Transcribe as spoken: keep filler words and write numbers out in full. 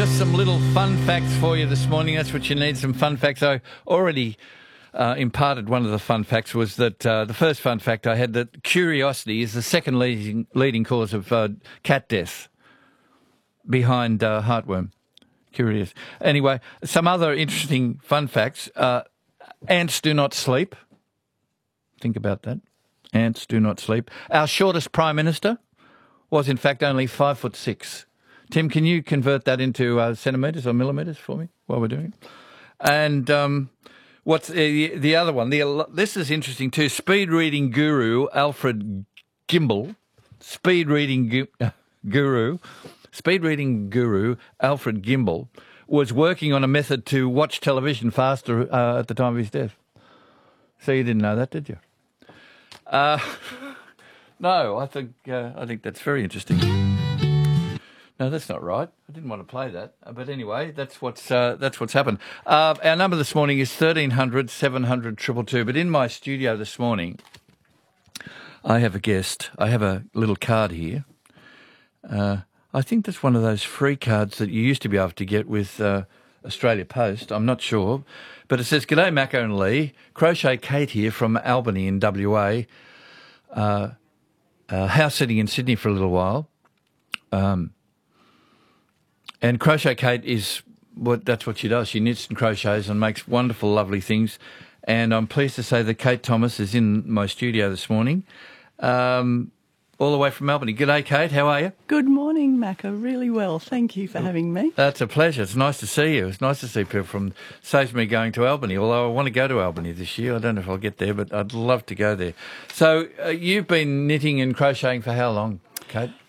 just some little fun facts for you this morning. That's what you need, some fun facts. I already uh, imparted one of the fun facts was that uh, the first fun fact I had that curiosity is the second leading, leading cause of uh, cat death behind uh, heartworm. Curious. Anyway, some other interesting fun facts. Uh, ants do not sleep. Think about that. Ants do not sleep. Our shortest Prime Minister was, in fact, only five foot six. Tim, can you convert that into uh, centimetres or millimetres for me while we're doing it? And um, what's the, the other one? The, this is interesting too. Speed reading guru Alfred Gimbel, speed reading gu- guru, speed reading guru Alfred Gimbel was working on a method to watch television faster uh, at the time of his death. So you didn't know that, did you? Uh, no, I think uh, I think that's very interesting. No, that's not right. I didn't want to play that. But anyway, that's what's uh, that's what's happened. Uh, our number this morning is thirteen hundred, seven hundred, two two two. But in my studio this morning, I have a guest. I have a little card here. Uh, I think that's one of those free cards that you used to be able to get with uh, Australia Post. I'm not sure. But it says, "G'day, Macca and Lee. Crochet Kate here from Albany in W A. Uh, uh, house sitting in Sydney for a little while. Um, And Crochet Kate is what that's what she does. She knits and crochets and makes wonderful, lovely things. And I'm pleased to say that Kate Thomas is in my studio this morning, um, all the way from Albany. G'day, Kate. How are you? Good morning, Macca. Really well. Thank you for having me. That's a pleasure. It's nice to see you. It's nice to see people from. Saves me going to Albany. Although I want to go to Albany this year. I don't know if I'll get there, but I'd love to go there. So uh, you've been knitting and crocheting for how long, Kate?